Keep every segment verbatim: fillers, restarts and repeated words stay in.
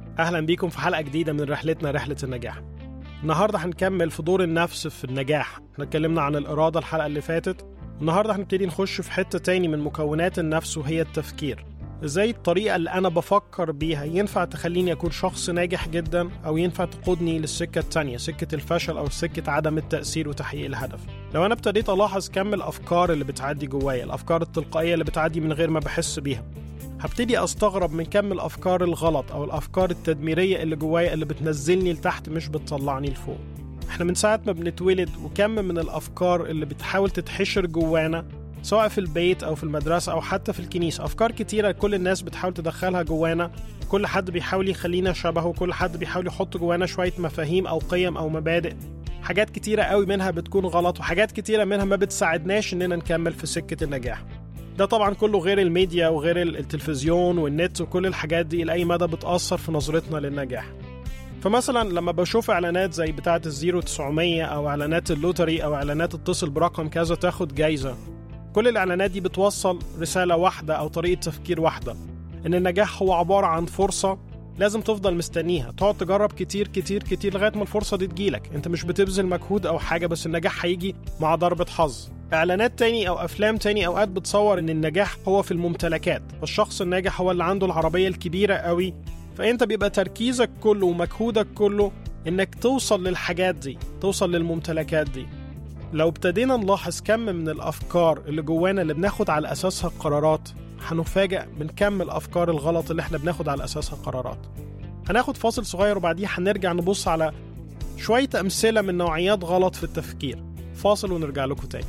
أهلا بيكم في حلقة جديدة من رحلتنا رحلة النجاح. النهاردة هنكمل في دور النفس في النجاح. احنا اتكلمنا عن الإرادة الحلقة اللي فاتت. النهاردة هنبتدي نخش في حتة تاني من مكونات النفس وهي التفكير. ازاي الطريقة اللي أنا بفكر بيها ينفع تخليني أكون شخص ناجح جدا، أو ينفع تقودني للسكة التانية، سكة الفشل أو سكة عدم التأثير وتحقيق الهدف. لو أنا ابتديت ألاحظ كم الأفكار اللي بتعدي جوايا، الأفكار التلقائية اللي بتعدي من غير ما بحس بيها، هبتدي أستغرب من كم الأفكار الغلط أو الأفكار التدميرية اللي جوايا اللي بتنزلني لتحت مش بتطلعني لفوق. احنا من ساعة ما بنتولد وكم من الأفكار اللي بتحاول تتحشر جوانا، سواء في البيت أو في المدرسة أو حتى في الكنيسة. أفكار كتيرة كل الناس بتحاول تدخلها جوانا، كل حد بيحاول يخلينا شبهه، كل حد بيحاول يحط جوانا شوية مفاهيم أو قيم أو مبادئ. حاجات كتيرة قوي منها بتكون غلط، وحاجات كتيرة منها ما بتساعدناش إننا نكمل في سكة النجاح. ده طبعا كله غير الميديا وغير التلفزيون والنت وكل الحاجات دي لأي مدى بتأثر في نظرتنا للنجاح. فمثلا لما بشوف إعلانات زي بتاعة الزيرو تسعمية أو إعلانات اللوتري أو إعلانات اتصل برقم كذا تاخد جايزة، كل الإعلانات دي بتوصل رسالة واحدة أو طريقة تفكير واحدة، إن النجاح هو عبارة عن فرصة لازم تفضل مستنيها، تقعد تجرب كتير كتير كتير لغاية ما الفرصة دي تجيلك. انت مش بتبذل مجهود أو حاجة، بس النجاح هيجي مع ضربة حظ. إعلانات تاني أو أفلام تاني أوقات بتصور إن النجاح هو في الممتلكات، فالشخص الناجح هو اللي عنده العربية الكبيرة قوي، فأنت بيبقى تركيزك كله ومجهودك كله إنك توصل للحاجات دي، توصل للممتلكات دي. لو ابتدينا نلاحظ كم من الأفكار اللي جوانا اللي بناخد على أساسها القرارات، هنفاجأ من كم الأفكار الغلط اللي احنا بناخد على أساسها قرارات. هناخد فاصل صغير وبعديه هنرجع نبص على شوية أمثلة من نوعيات غلط في التفكير. فاصل ونرجع لكم تاني.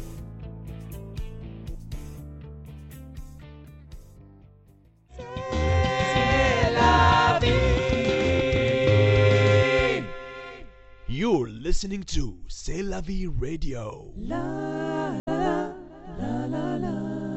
You're listening to C'est la vie radio. La, la, la, la, la.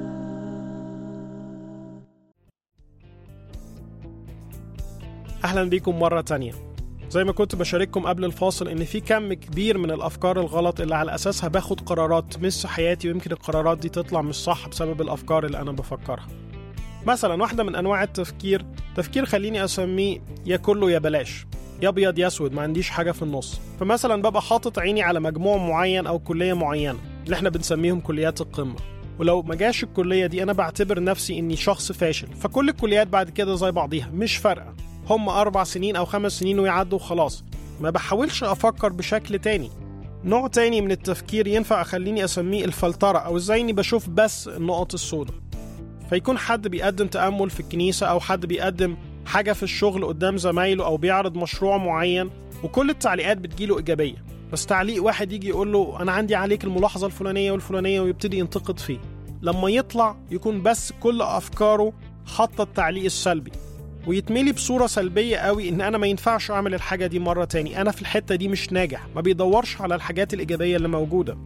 أهلا بيكم مرة تانية. زي ما كنت بشارككم قبل الفاصل إن في كم كبير من الأفكار الغلط اللي على أساسها باخد قرارات تمس حياتي، ويمكن القرارات دي تطلع مش صح بسبب الأفكار اللي أنا بفكرها. مثلا واحدة من أنواع التفكير تفكير خليني أسميه يا كله يا بلاش، يا ابيض يا اسود، ما عنديش حاجه في النص. فمثلا ببقى حاطط عيني على مجموع معين او كليه معينه اللي احنا بنسميهم كليات القمه، ولو ما جاش الكليه دي انا بعتبر نفسي اني شخص فاشل، فكل الكليات بعد كده زي بعضيها مش فارقه، هم اربع سنين او خمس سنين ويعدوا خلاص. ما بحاولش افكر بشكل تاني. نوع تاني من التفكير ينفع اخليني اسميه الفلتره، او ازاي اني بشوف بس النقط السوداء. فيكون حد بيقدم تأمل في الكنيسه، او حد بيقدم حاجة في الشغل قدام زمايله أو بيعرض مشروع معين، وكل التعليقات بتجيله إيجابية، بس تعليق واحد يجي يقول له أنا عندي عليك الملاحظة الفلانية والفلانية ويبتدي ينتقد فيه. لما يطلع يكون بس كل أفكاره حاطة التعليق السلبي، ويتملي بصورة سلبية قوي إن أنا ما ينفعش أعمل الحاجة دي مرة تاني، أنا في الحتة دي مش ناجح، ما بيدورش على الحاجات الإيجابية اللي موجودة.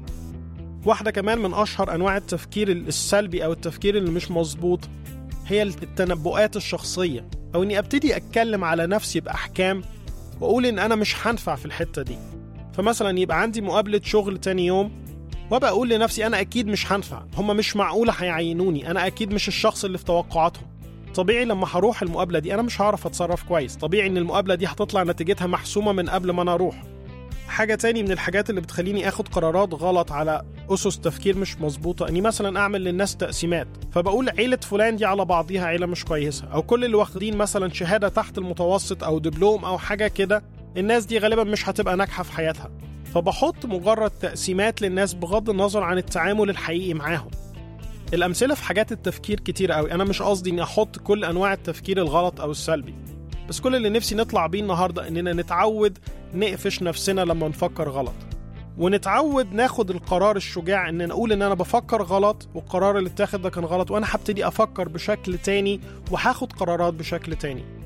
واحدة كمان من أشهر أنواع التفكير السلبي أو التفكير اللي مش مظبوط هي التنبؤات الشخصية، أو إني أبتدي أتكلم على نفسي بأحكام وأقول إن أنا مش هنفع في الحتة دي. فمثلا يبقى عندي مقابلة شغل تاني يوم، وأبقى أقول لنفسي أنا أكيد مش هنفع، هم مش معقولة هيعينوني، أنا أكيد مش الشخص اللي في توقعاتهم. طبيعي لما هروح المقابلة دي أنا مش هعرف أتصرف كويس، طبيعي إن المقابلة دي هتطلع نتيجتها محسومة من قبل ما أنا أروح. حاجة تاني من الحاجات اللي بتخليني أخد قرارات غلط على أسس تفكير مش مظبوطة، أني مثلا أعمل للناس تقسيمات، فبقول عيلة فلان دي على بعضيها عيلة مش كويسة، أو كل اللي واخدين مثلا شهادة تحت المتوسط أو دبلوم أو حاجة كده الناس دي غالبا مش هتبقى ناجحة في حياتها. فبحط مجرد تقسيمات للناس بغض النظر عن التعامل الحقيقي معاهم. الأمثلة في حاجات التفكير كتير قوي، أنا مش قصدي أني أحط كل أنواع التفكير الغلط أو السلبي، بس كل اللي نفسي نطلع بيه النهاردة إننا نتعود نقفش نفسنا لما نفكر غلط، ونتعود ناخد القرار الشجاع إن نقول إن أنا بفكر غلط والقرار اللي اتاخد ده كان غلط، وأنا هبتدي أفكر بشكل تاني وهاخد قرارات بشكل تاني.